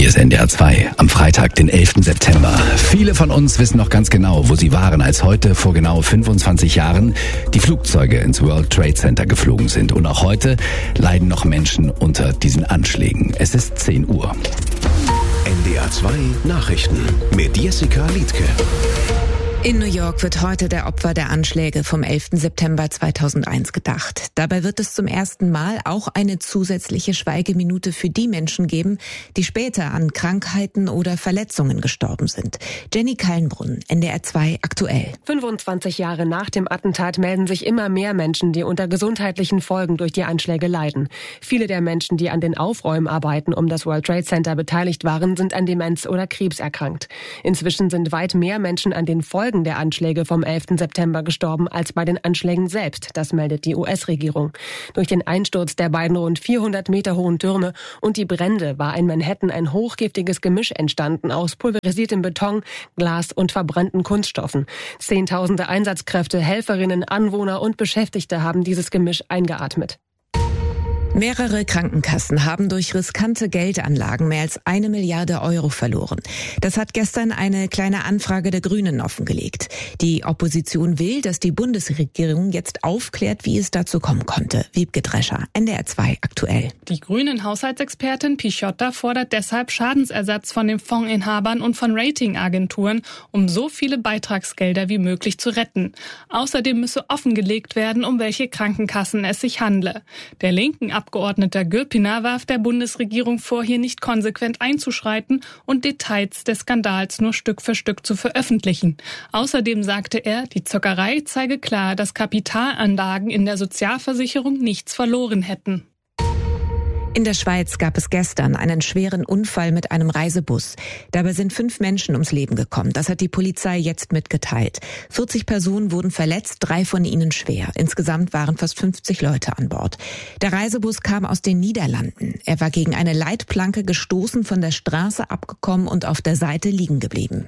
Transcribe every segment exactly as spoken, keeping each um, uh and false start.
Hier ist N D R zwei am Freitag, den elften September. Viele von uns wissen noch ganz genau, wo sie waren, als heute vor genau fünfundzwanzig Jahren die Flugzeuge ins World Trade Center geflogen sind. Und auch heute leiden noch Menschen unter diesen Anschlägen. Es ist zehn Uhr. N D R zwei Nachrichten mit Jessica Liedtke. In New York wird heute der Opfer der Anschläge vom elften September zweitausendeins gedacht. Dabei wird es zum ersten Mal auch eine zusätzliche Schweigeminute für die Menschen geben, die später an Krankheiten oder Verletzungen gestorben sind. Jenny Kallenbrunn, N D R zwei aktuell. fünfundzwanzig Jahre nach dem Attentat melden sich immer mehr Menschen, die unter gesundheitlichen Folgen durch die Anschläge leiden. Viele der Menschen, die an den Aufräumarbeiten um das World Trade Center beteiligt waren, sind an Demenz oder Krebs erkrankt. Inzwischen sind weit mehr Menschen an den Folgen der Anschläge vom elften September gestorben als bei den Anschlägen selbst, das meldet die U S-Regierung. Durch den Einsturz der beiden rund vierhundert Meter hohen Türme und die Brände war in Manhattan ein hochgiftiges Gemisch entstanden aus pulverisiertem Beton, Glas und verbrannten Kunststoffen. Zehntausende Einsatzkräfte, Helferinnen, Anwohner und Beschäftigte haben dieses Gemisch eingeatmet. Mehrere Krankenkassen haben durch riskante Geldanlagen mehr als eine Milliarde Euro verloren. Das hat gestern eine kleine Anfrage der Grünen offengelegt. Die Opposition will, dass die Bundesregierung jetzt aufklärt, wie es dazu kommen konnte. Wiebke Drescher, N D R zwei aktuell. Die grünen Haushaltsexpertin Pichotta fordert deshalb Schadensersatz von den Fondsinhabern und von Ratingagenturen, um so viele Beitragsgelder wie möglich zu retten. Außerdem müsse offengelegt werden, um welche Krankenkassen es sich handle. Der linken Abgeordneter Gürpiner warf der Bundesregierung vor, hier nicht konsequent einzuschreiten und Details des Skandals nur Stück für Stück zu veröffentlichen. Außerdem sagte er, die Zockerei zeige klar, dass Kapitalanlagen in der Sozialversicherung nichts verloren hätten. In der Schweiz gab es gestern einen schweren Unfall mit einem Reisebus. Dabei sind fünf Menschen ums Leben gekommen. Das hat die Polizei jetzt mitgeteilt. vierzig Personen wurden verletzt, drei von ihnen schwer. Insgesamt waren fast fünfzig Leute an Bord. Der Reisebus kam aus den Niederlanden. Er war gegen eine Leitplanke gestoßen, von der Straße abgekommen und auf der Seite liegen geblieben.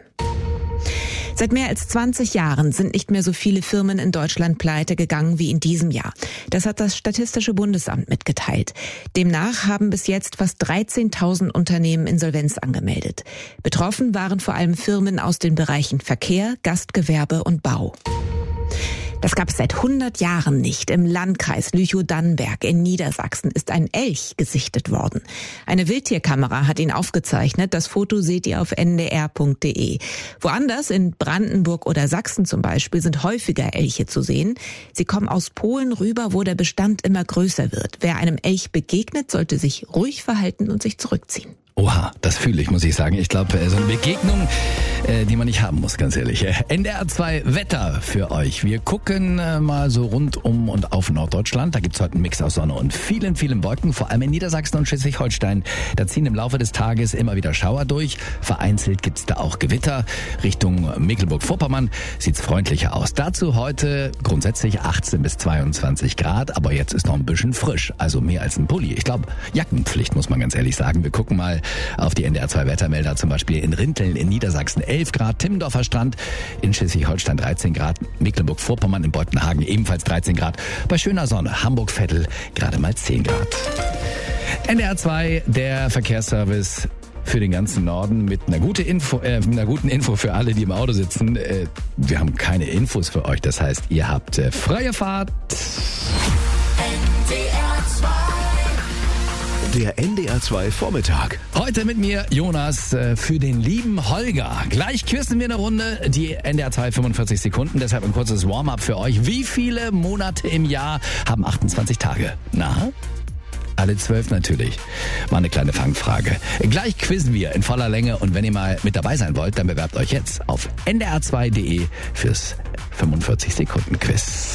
Seit mehr als zwanzig Jahren sind nicht mehr so viele Firmen in Deutschland pleite gegangen wie in diesem Jahr. Das hat das Statistische Bundesamt mitgeteilt. Demnach haben bis jetzt fast dreizehntausend Unternehmen Insolvenz angemeldet. Betroffen waren vor allem Firmen aus den Bereichen Verkehr, Gastgewerbe und Bau. Das gab es seit hundert Jahren nicht. Im Landkreis Lüchow-Dannenberg in Niedersachsen ist ein Elch gesichtet worden. Eine Wildtierkamera hat ihn aufgezeichnet. Das Foto seht ihr auf n d r punkt d e. Woanders, in Brandenburg oder Sachsen zum Beispiel, sind häufiger Elche zu sehen. Sie kommen aus Polen rüber, wo der Bestand immer größer wird. Wer einem Elch begegnet, sollte sich ruhig verhalten und sich zurückziehen. Oha, das fühle ich, muss ich sagen. Ich glaube, so eine Begegnung, äh, die man nicht haben muss, ganz ehrlich. N D R zwei Wetter für euch. Wir gucken äh, mal so rund um und auf Norddeutschland. Da gibt's heute einen Mix aus Sonne und vielen, vielen Wolken. Vor allem in Niedersachsen und Schleswig-Holstein. Da ziehen im Laufe des Tages immer wieder Schauer durch. Vereinzelt gibt's da auch Gewitter. Richtung Mecklenburg-Vorpommern sieht's freundlicher aus. Dazu heute grundsätzlich achtzehn bis zweiundzwanzig Grad. Aber jetzt ist noch ein bisschen frisch. Also mehr als ein Pulli. Ich glaube, Jackenpflicht, muss man ganz ehrlich sagen. Wir gucken mal auf die N D R zwei Wettermelder, zum Beispiel in Rinteln in Niedersachsen elf Grad, Timmendorfer Strand in Schleswig-Holstein dreizehn Grad, Mecklenburg-Vorpommern in Beutenhagen ebenfalls dreizehn Grad, bei schöner Sonne Hamburg-Vettel gerade mal zehn Grad. N D R zwei, der Verkehrsservice für den ganzen Norden mit einer, gute Info, äh, einer guten Info für alle, die im Auto sitzen. Äh, wir haben keine Infos für euch, das heißt, ihr habt äh, freie Fahrt. Der N D R zwei Vormittag. Heute mit mir Jonas äh, für den lieben Holger. Gleich quizzen wir eine Runde, die N D R zwei fünfundvierzig Sekunden, deshalb ein kurzes Warm-up für euch. Wie viele Monate im Jahr haben achtundzwanzig Tage? Na? Alle zwölf natürlich. War eine kleine Fangfrage. Gleich quizzen wir in voller Länge und wenn ihr mal mit dabei sein wollt, dann bewerbt euch jetzt auf n d r zwei punkt d e fürs fünfundvierzig Sekunden Quiz.